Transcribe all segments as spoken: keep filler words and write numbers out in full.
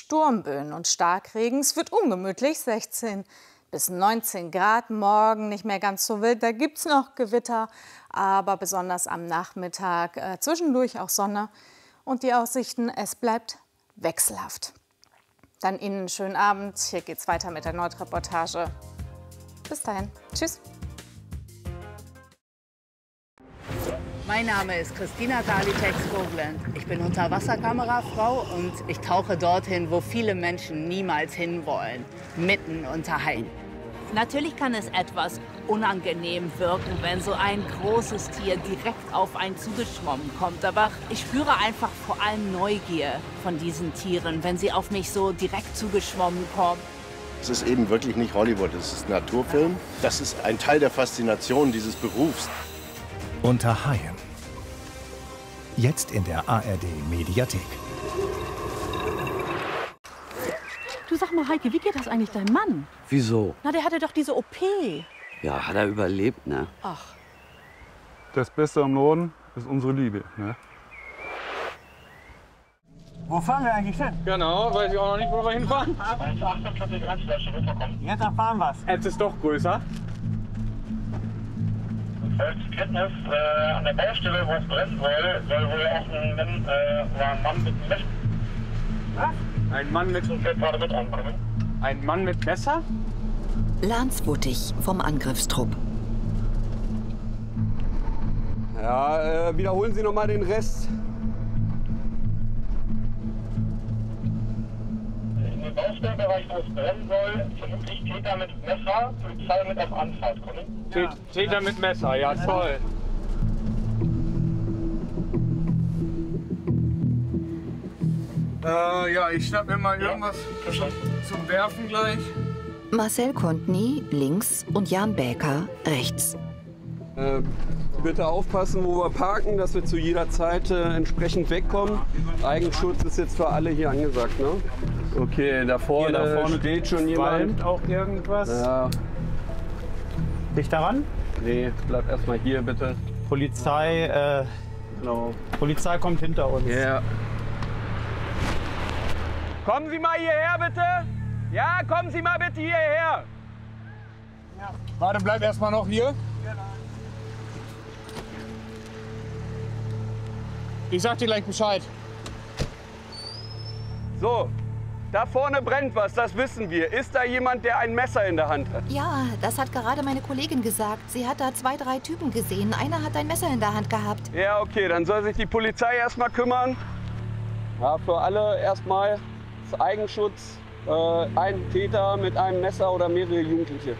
Sturmböen und Starkregen. Es wird ungemütlich, sechzehn bis neunzehn Grad. Morgen nicht mehr ganz so wild, da gibt es noch Gewitter, aber besonders am Nachmittag äh, zwischendurch auch Sonne. Und die Aussichten, es bleibt wechselhaft. Dann Ihnen einen schönen Abend. Hier geht's weiter mit der Nordreportage. Bis dahin. Tschüss. Mein Name ist Christina Galitex-Koblenz. Ich bin Unterwasserkamerafrau und ich tauche dorthin, wo viele Menschen niemals hinwollen, mitten unter Haien. Natürlich kann es etwas unangenehm wirken, wenn so ein großes Tier direkt auf einen zugeschwommen kommt. Aber ich spüre einfach vor allem Neugier von diesen Tieren, wenn sie auf mich so direkt zugeschwommen kommen. Es ist eben wirklich nicht Hollywood, es ist Naturfilm. Das ist ein Teil der Faszination dieses Berufs. Unter Haien. Jetzt in der A R D-Mediathek. Du, sag mal, Heike, wie geht das eigentlich deinem Mann? Wieso? Na, der hatte doch diese O P. Ja, hat er überlebt, ne? Ach. Das Beste am Norden ist unsere Liebe, ne? Wo fahren wir eigentlich hin? Genau, weiß ich auch noch nicht, wo wir hinfahren. Jetzt erfahren wir's. Jetzt ist doch größer. Zur Kenntnis, äh, an der Baustelle, wo es brennen soll, soll wohl auch ein, äh, ein Mann mit Messer. Was? Ein Mann mit... gerade mit ankommen. Ein Mann mit Messer? Lance Wuttig vom Angriffstrupp. Ja, äh, wiederholen Sie noch mal den Rest. Im Baustellenbereich, wo es brennen soll, vermutlich Täter mit Messer, Polizei mit auf Anfahrt kommen. Ja. Täter mit Messer, ja toll. Äh, ja, ich schnapp mir mal irgendwas ja. zum Werfen gleich. Marcel Kontny links und Jan Bäker rechts. Äh, bitte aufpassen, wo wir parken, dass wir zu jeder Zeit äh, entsprechend wegkommen. Eigenschutz ist jetzt für alle hier angesagt, ne? Okay, da vorne, hier, da vorne steht schon jemand. Auch irgendwas? Ja. Dich daran? Nee, bleib erstmal hier, bitte. Polizei, äh, Genau. Polizei kommt hinter uns. Ja. Yeah. Kommen Sie mal hierher, bitte. Ja, kommen Sie mal bitte hierher. Ja. Warte, bleib erstmal noch hier. Ich sag dir gleich Bescheid. So, da vorne brennt was, das wissen wir. Ist da jemand, der ein Messer in der Hand hat? Ja, das hat gerade meine Kollegin gesagt. Sie hat da zwei, drei Typen gesehen. Einer hat ein Messer in der Hand gehabt. Ja, okay, dann soll sich die Polizei erstmal kümmern. Ja, für alle erstmal das Eigenschutz. Äh, ein Täter mit einem Messer oder mehrere Jugendliche.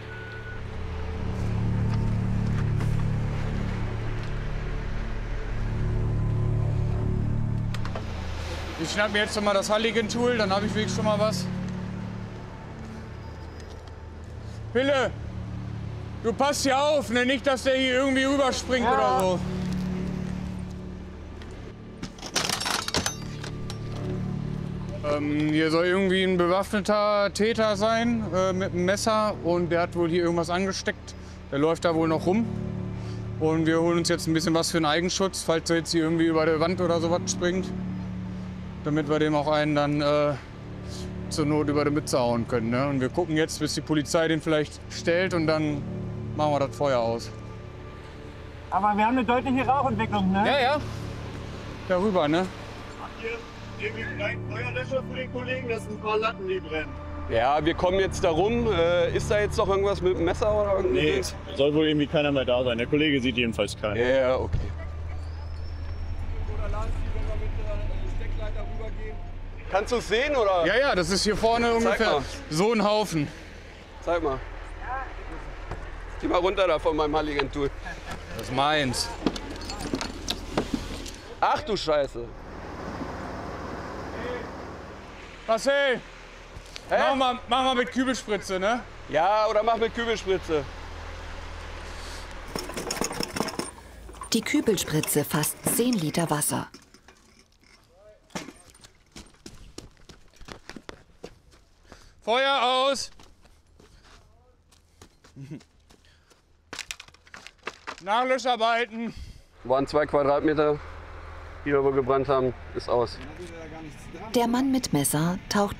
Ich schnapp mir jetzt schon mal das Halligan-Tool, dann habe ich wirklich schon mal was. Pille, du passt hier auf, ne? Nicht, dass der hier irgendwie rüberspringt ja. oder so. Ähm, hier soll irgendwie ein bewaffneter Täter sein äh, mit einem Messer und der hat wohl hier irgendwas angesteckt. Der läuft da wohl noch rum. Und wir holen uns jetzt ein bisschen was für einen Eigenschutz, falls er jetzt hier irgendwie über der Wand oder sowas springt. Damit wir dem auch einen dann äh, zur Not über die Mütze hauen können. Ne? Und wir gucken jetzt, bis die Polizei den vielleicht stellt und dann machen wir das Feuer aus. Aber wir haben eine deutliche Rauchentwicklung, ne? Ja, ja. Darüber, ne? Habt ihr irgendwie einen Feuerlöscher für den Kollegen? Das sind ein paar Latten, die brennen. Ja, wir kommen jetzt da rum. Äh, ist da jetzt noch irgendwas mit dem Messer oder irgendwas? Nee, soll wohl irgendwie keiner mehr da sein. Der Kollege sieht jedenfalls keinen. Ja, okay. Kannst du es sehen, oder? Ja, ja, das ist hier vorne Zeig ungefähr mal. so ein Haufen. Zeig mal. Geh mal runter da von meinem Halligan-Tool. Das ist meins. Ach du Scheiße. Marcel, Hä? mach mal, mach mal mit Kübelspritze, ne? Ja, oder mach mit Kübelspritze. Die Kübelspritze fasst zehn Liter Wasser. Feuer aus! Nachlöscharbeiten. Waren zwei Quadratmeter, die wir gebrannt haben, ist aus. Der Mann mit Messer taucht